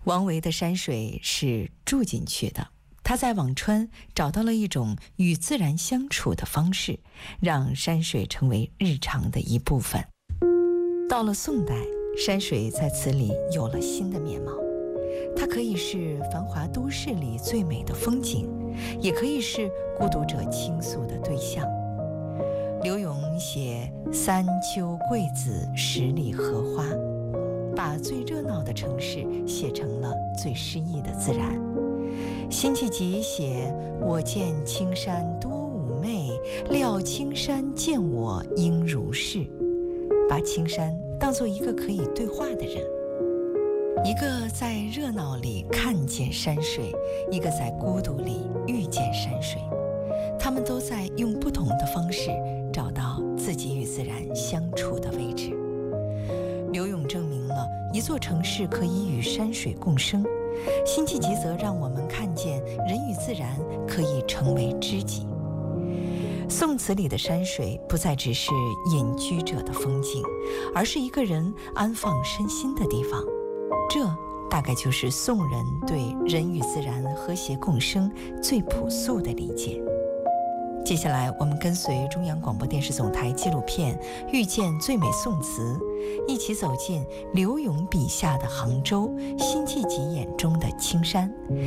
王维的山水是住进去的，他在辋川找到了一种与自然相处的方式，让山水成为日常的一部分。到了宋代，山水在词里有了新的面貌，它可以是繁华都市里最美的风景，也可以是孤独者倾诉的对象。柳永写三秋桂子十里荷花，把最热闹的城市写成了最诗意的自然。辛弃疾写我见青山多妩媚，料青山见我应如是，把青山当作一个可以对话的人，一个在热闹里看见山水，一个在孤独里遇见山水，他们都在用不同的方式找到自己与自然相处的位置。柳永证明了一座城市可以与山水共生，辛弃疾则让我们看见人与自然可以成为知己。宋词里的山水不再只是隐居者的风景，而是一个人安放身心的地方。这大概就是宋人对人与自然和谐共生最朴素的理解。接下来，我们跟随中央广播电视总台纪录片《遇见最美宋词》，一起走进柳永笔下的杭州，辛弃疾眼中的青山，